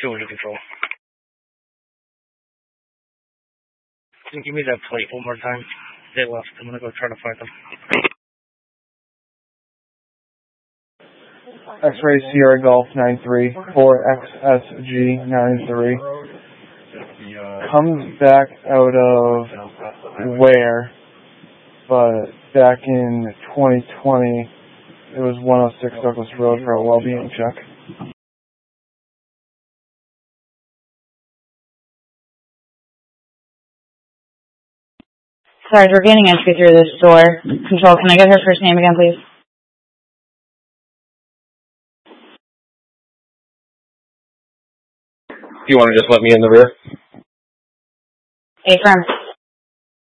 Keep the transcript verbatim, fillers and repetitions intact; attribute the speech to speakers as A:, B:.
A: two hundred control. Can you give me that plate one more time? They left. I'm going to go try to find them.
B: X-ray Sierra Golf nine three four X S G nine three. Comes back out of where, but back in twenty twenty, it was one oh six Douglas Road for a well-being check.
C: Sorry, we're gaining entry through this door. Control, can I get her first name again, please?
D: Do you want to just let me in the rear?
C: A firm.